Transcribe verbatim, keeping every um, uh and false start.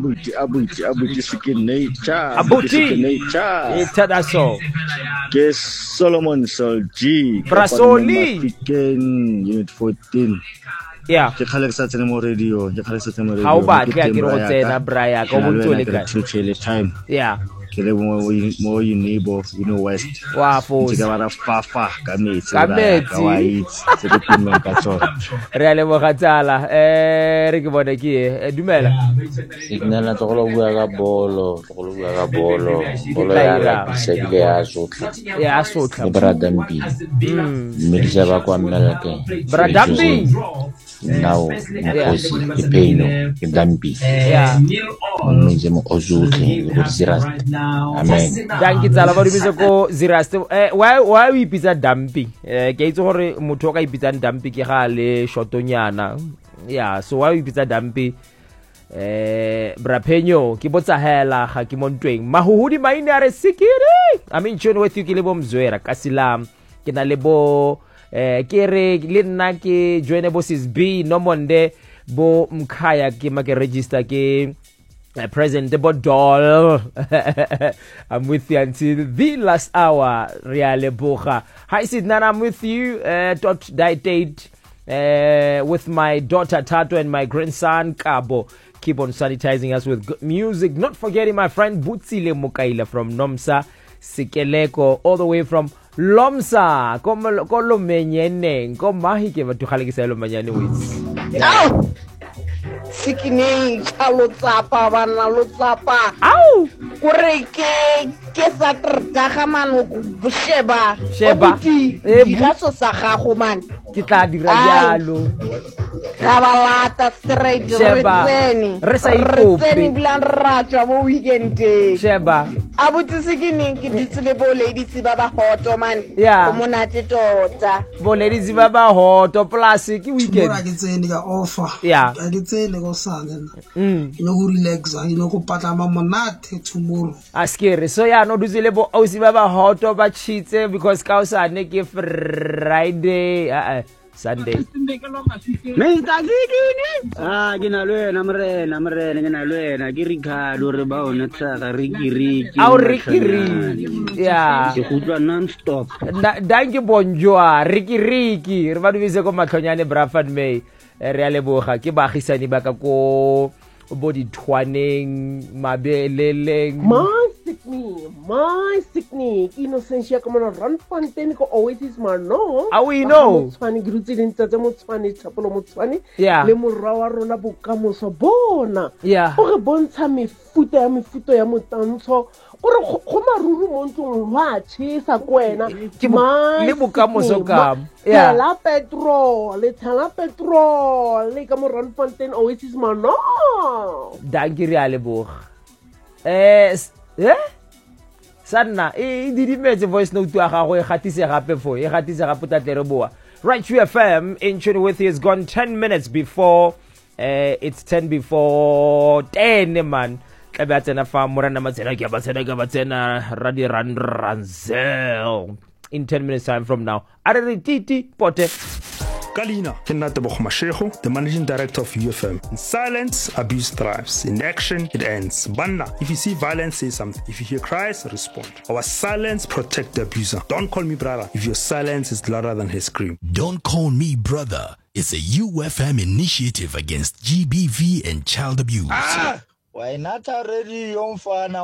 abuti abuti abuti second nature Abuti nature Eta da so ke Solomon Sol G Brasoli unit fourteen. Yeah ke khale ke sa tsene mo radio ke khale sa tsene mo radio ha o ba ke a ke go tsena braya ka bo ntole ka time yeah ke le mo mo Unibo you know West wa fo ke ba ra fafa ka metsi ka metsi wa itse se ke timo ka tsona re a le mo gatsala eh re ke bona ke dumela signala to go bua ka bolo to go bua ka bolo bolo ya la se ke ya sotla ya sotla bradambi mmedisa ba kwa mmeleke bradambi now mokosi ke peino ke dambi yeah mmedisa mo ozutle go zira amen danki tsala ba dimise ko ziraste eh why why we pizza dumpy eh ke itse gore motho ka ipitsa dumpy ke ga le shotonyana yeah so why we pizza dumpy eh brapenyo ke botsa hela ga ke montweng mahuhudi maine are sikiri I mean tshone with you ke le bo mzwera ka silam ke na le bo eh ke re le nna ke join bo sis B no monde bo mkhaya ke ma ke register ke Uh, President Bodol. I'm with you until the last hour. Reale Bocha. Hi, Sidnan. I'm with you. Uh, dot date uh, with my daughter Tato and my grandson Kabo. Keep on sanitizing us with good music. Not forgetting my friend Butsile Mukaila from Nomsa Sikeleko, all the way from Lomsa. Como kolo menyene. Como mahi ke batukhale ke sa lo manyane wits. Sikini chalo tsapa bana lo tsapa au kore ke ke sa trga mano go sheba sheba e buso sa gago man ke tla dira jalo ga balata straight retseni re sa ikope retseni blan ratwa mo weekend sheba abuti sikini ke ditsile bo ladies ba ba hoto man yeah go monate tota bo ladies ba ba hoto plus ke weekend ke tsene ka offer yeah ke tsene go sana mm ino go relax ino go patama monate tomorrow askere so ya no duzile bo ausi ba ba hoto ba chitse because ka usane ke Friday uh, Sunday me tagidini ah gina lwena mrena mrena gina lwena ke Ricardo re ba ona tsaka rikiriki au rikiriki yeah ke gutwa non stop danke bonjour rikiriki re ba dubise ko matlhonyane Brafan May re a leboga ke baagisani ba ka ko bo di twaneng mabeleleng my sickney my sickney Innocentia come on run fontaine ko Oasis mano ah we know tswani girutsi dintsa tsa motswani thapolo motswani yeah le morwa wa rona bokamoso bona yeah o re bontsha mefuta ya mefuta ya motantsho gore go maruru mo ntsong wa tshisa kwena ke le bokamoso ka yeah la petrol le thala petrol le ka mo run fontaine Oasis mano danke re a leboga eh eh sanna e didimetse voice note ya gago e gatise gape fo e gatise gape tatlere boa right U F M in tune with you is gone ten minutes before uh, it's ten before ten man tla ba tsena fa morana matsena ke ba tsena ke ba tsena radi ran ranzel in ten minutes time from now are re titi pote Kalina, Kenata Bokhmashego, the managing director of U F M. In silence, abuse thrives. In action, it ends. Banna, if you see violence, say something. If you hear cries, respond. Our silence protect the abuser. Don't call me brother if your silence is louder than his scream. Don't Call Me Brother is a U F M initiative against G B V and child abuse. Ah! Why not already on fire now?